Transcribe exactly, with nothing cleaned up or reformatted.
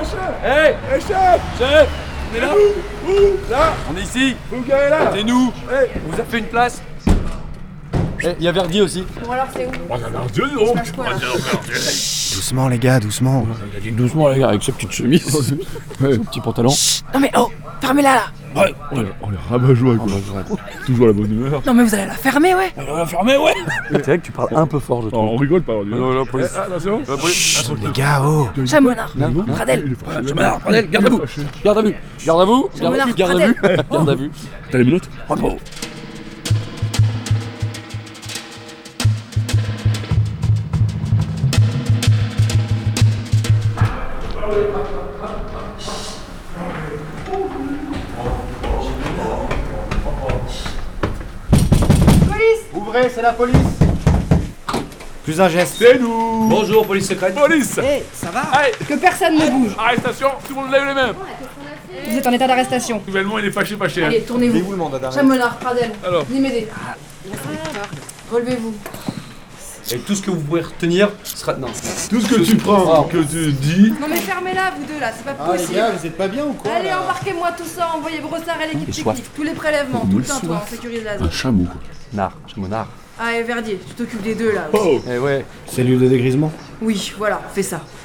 Hey, hey chef. Chef. On est là. Où, où Là. On est ici. Vous garez là. C'est nous. Hey. On vous a fait une place. Eh, il y a Verdi aussi. Bon alors c'est où? Oh, non, non, Dieu, non. passe quoi, là Doucement les gars, doucement. Il a dit doucement les gars, avec sa petite chemise, son petit pantalon. Non mais oh, fermez-la là. Ouais. Oh, les, oh, les rabat-joie, quoi. Toujours la bonne humeur. Non mais vous allez la fermer ouais. On va fermer, ouais. C'est vrai que tu parles un peu fort, je Oh, trouve. on rigole pas, on dit. Non, la police. Eh, attention. La police. Les gars, oh. Chamonard, Pradel. Il est fâché. Chamonard, Pradel, garde à vous. Garde à vue. Garde à vous. Garde à vue. Garde à vue. Garde à vue. T'as les menottes? Repos. Ouvrez, c'est la police. Plus un geste. C'est nous. Bonjour, police secrète. Police. Hé, ça va? Allez, Que personne ne bouge. arrestation, tout le monde lève les mains. Vous êtes en état d'arrestation. Nouvellement, il est fâché, fâché. Hein. Allez, tournez-vous. le mandat d'arrêt? Chamonard, Pradel. Alors. Venez m'aider. Relevez-vous. Et tout ce que vous pouvez retenir sera... Non. Tout ce que tu prends, que tu dis. Non mais fermez-la vous deux là, c'est pas Ah les possible. gars, vous êtes pas bien ou quoi? Allez, là embarquez-moi tout ça, envoyez Brossard et l'équipe soif. technique. Tous les prélèvements, tout le temps toi, on sécurise la zone. chameau, quoi. Nard, Chamonard. Ah et Verdier, tu t'occupes des deux là. Oh. Eh ouais. Cellule de dégrisement. Oui, voilà, fais ça.